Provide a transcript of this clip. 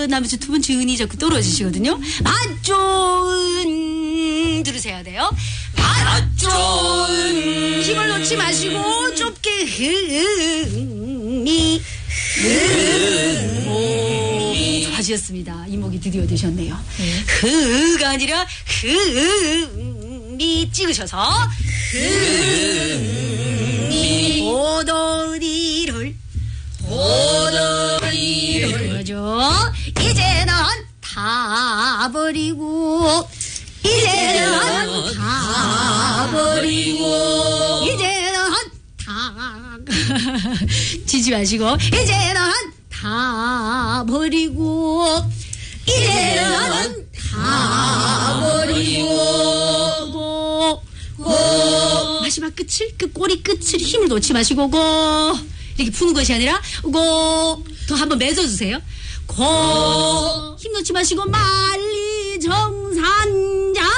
끝나면서 두 번째 은이 자꾸 떨어지시거든요. 맞존 들으셔야 돼요. 맞존 힘을 놓지 마시고 좁게 흥미 좋아지셨습니다. 이목이 드디어 되셨네요. 흐가 아니라 흥미 찍으셔서 흥미 오도리를 그죠? 이제는 다 버리고 이제는 다 버리고 이제는 다 지지 마시고 이제는 다 버리고 이제는 다 버리고 마지막 끝을 그 꼬리 끝을 힘을 놓지 마시고 고 이렇게 푸는 것이 아니라 고 더 한번 맺어주세요. 고 힘 놓지 마시고 말리